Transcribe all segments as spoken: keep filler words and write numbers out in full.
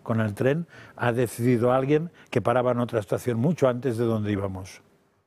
con el tren, ha decidido alguien que paraba en otra estación mucho antes de donde íbamos.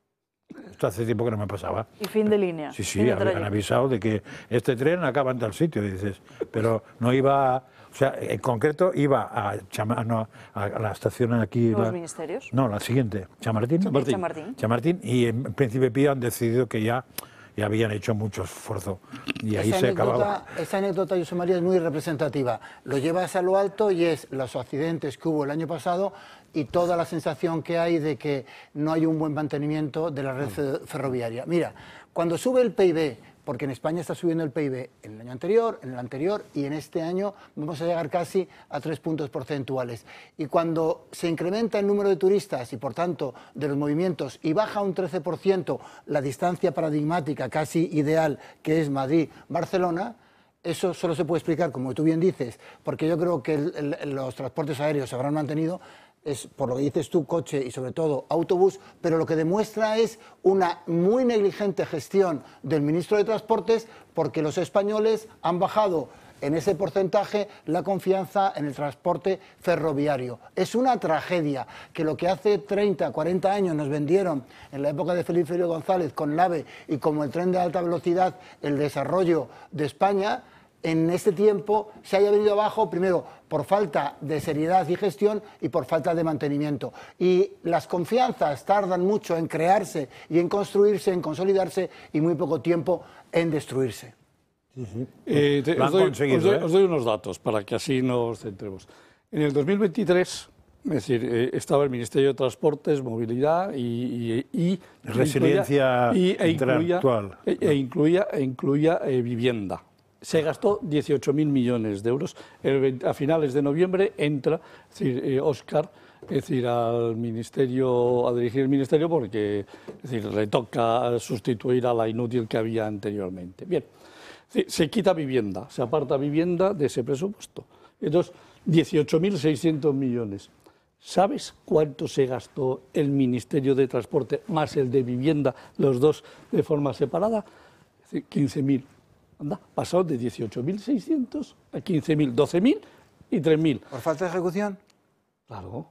Esto hace tiempo que no me pasaba. Y fin de línea. Sí, sí, habían avisado de que este tren acaba en tal sitio, dices, pero no iba, o sea, en concreto iba a, Chama, no, a la estación aquí. ¿Los la, ministerios? No, la siguiente, Chamartín. Chamartín. Chamartín. Chamartín, y en Príncipe Pío han decidido que ya, ya habían hecho mucho esfuerzo y ahí esa se anécdota, acababa. Esa anécdota, José María, es muy representativa. Lo llevas a lo alto y es los accidentes que hubo el año pasado y toda la sensación que hay de que no hay un buen mantenimiento de la red ferroviaria. Mira, cuando sube el P I B, porque en España está subiendo el P I B en el año anterior, en el anterior y en este año vamos a llegar casi a tres puntos porcentuales. Y cuando se incrementa el número de turistas y por tanto de los movimientos y baja un trece por ciento la distancia paradigmática casi ideal que es Madrid-Barcelona, eso solo se puede explicar, como tú bien dices, porque yo creo que el, el, los transportes aéreos se habrán mantenido, es por lo que dices tú, coche y sobre todo autobús, pero lo que demuestra es una muy negligente gestión del ministro de Transportes, porque los españoles han bajado en ese porcentaje la confianza en el transporte ferroviario. Es una tragedia que lo que hace treinta, cuarenta años nos vendieron en la época de Felipe González con el AVE y como el tren de alta velocidad, el desarrollo de España, en este tiempo se haya venido abajo, primero por falta de seriedad y gestión y por falta de mantenimiento. Y las confianzas tardan mucho en crearse y en construirse, en consolidarse y muy poco tiempo en destruirse. Sí, sí. Eh, te, os, doy, os, doy, ¿eh? os doy unos datos para que así nos centremos. En el dos mil veintitrés, es decir, eh, estaba el Ministerio de Transportes, Movilidad y... y, y Resiliencia incluía, y, e intelectual. E, e incluía, e incluía eh, vivienda. Se gastó dieciocho mil millones de euros. El, a finales de noviembre entra, es decir, eh, Óscar, es decir, al ministerio, a dirigir el ministerio porque es decir, le toca sustituir a la inútil que había anteriormente. Bien, es decir, se quita vivienda, se aparta vivienda de ese presupuesto. Entonces, dieciocho mil seiscientos millones. ¿Sabes cuánto se gastó el Ministerio de Transporte más el de vivienda, los dos de forma separada? Es decir, quince mil. Anda, pasado de dieciocho mil seiscientos a quince mil, doce mil y tres mil. ¿Por falta de ejecución? Claro.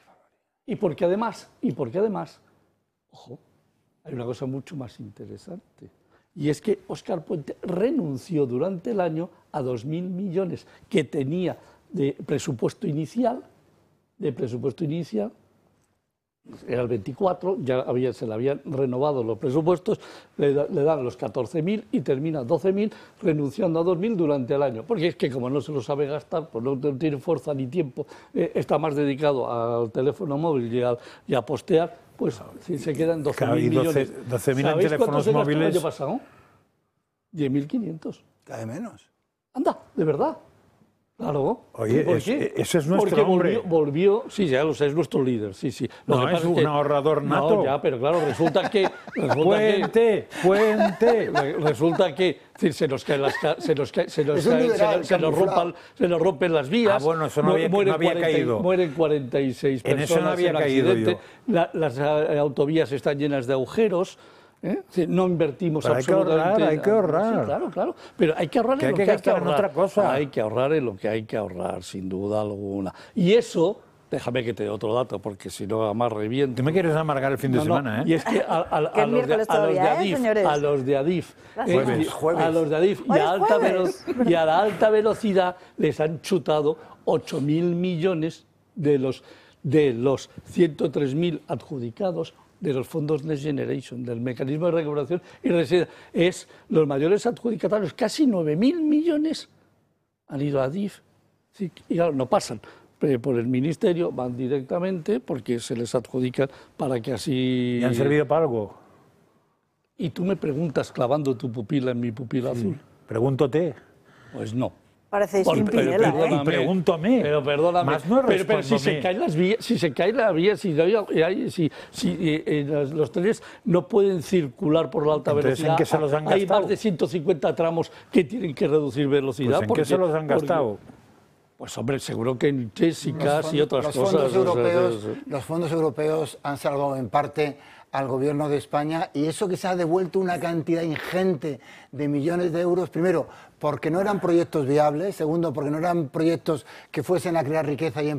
Y porque además, y porque además, ojo, hay una cosa mucho más interesante. Y es que Óscar Puente renunció durante el año a dos mil millones que tenía de presupuesto inicial, de presupuesto inicial, era el veinticuatro, ya había, se le habían renovado los presupuestos, le, da, le dan los catorce mil y termina doce mil, renunciando a dos mil durante el año. Porque es que como no se lo sabe gastar, pues no, no tiene fuerza ni tiempo, eh, está más dedicado al teléfono móvil y a, y a postear, pues si se quedan doce mil millones. doce mil en teléfonos se móviles. ¿El año pasado? diez mil quinientos. Cada menos. Anda, de verdad. Claro. Oye, ¿por es, qué? ese es nuestro Porque hombre. Volvió, volvió, sí, ya lo sé, es nuestro líder, sí, sí. Lo no, que es pasa un es que, ahorrador nato. No, ya, pero claro, resulta que... Resulta ¡Puente! Que, ¡Puente! Resulta que es decir, se nos caen las... Se nos, cae, se nos, es cae, liberal, se, se, nos rompan, se nos rompen las vías. Ah, bueno, eso no había, mueren no había cuarenta, caído. Mueren cuarenta y seis en personas eso no había en caído accidente. yo. La, las uh, autovías están llenas de agujeros. ¿Eh? Sí, no invertimos pero absolutamente. Hay que ahorrar, hay que ahorrar. Sí, claro, claro. Pero hay que ahorrar que en hay lo que que hay que gastar ahorrar. en otra cosa. Hay que ahorrar en lo que hay que ahorrar, sin duda alguna. Y eso, déjame que te dé otro dato, porque si no, además reviento. Tú me quieres amargar el fin de no, semana, no. ¿eh? Y es que a, a, a, que a, los, de, a, los, de Adif, ¿eh, a los de Adif, jueves, eh, jueves. a los de Adif y a, alta y a la alta velocidad les han chutado ocho mil millones de los, de los ciento tres mil adjudicados de los fondos Next Generation, del mecanismo de recuperación y resiliencia. Es los mayores adjudicatarios, casi nueve mil millones han ido a Adif. Sí, y claro, no pasan por el ministerio, van directamente porque se les adjudican para que así... ¿Y han servido para algo? Y tú me preguntas, clavando tu pupila en mi pupila sí. azul. Pregúntote. Pues no. Parecéis Por, Pimpinela, pero, ¿eh? Y pregúntame. Pero perdóname. Más no pero, pero si se caen las vías, si se cae la vía, si, si, si eh, eh, los, los trenes no pueden circular por la alta Entonces, velocidad, ¿en qué se los han hay gastado? más de ciento cincuenta tramos que tienen que reducir velocidad. Pues ¿en porque, qué se los han gastado? Porque, pues hombre, seguro que en Jessicas y otras los cosas. Fondos europeos, o sea, los fondos europeos han salvado en parte al gobierno de España y eso que se ha devuelto una cantidad ingente de millones de euros, primero, porque no eran proyectos viables, segundo, porque no eran proyectos que fuesen a crear riqueza y